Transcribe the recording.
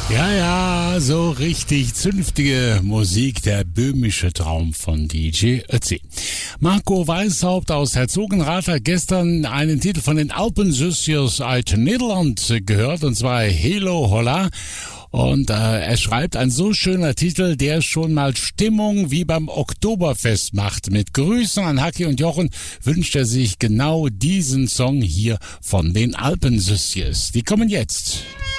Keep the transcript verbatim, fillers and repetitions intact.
Ja, ja, so richtig zünftige Musik, der böhmische Traum von D J Ötzi. Marco Weishaupt aus Herzogenrath hat gestern einen Titel von den Alpenzusjes uit Nederland gehört, und zwar Hello Holla. Und äh, er schreibt, ein so schöner Titel, der schon mal Stimmung wie beim Oktoberfest macht. Mit Grüßen an Haki und Jochen wünscht er sich genau diesen Song hier von den Alpenzusjes. Die kommen jetzt.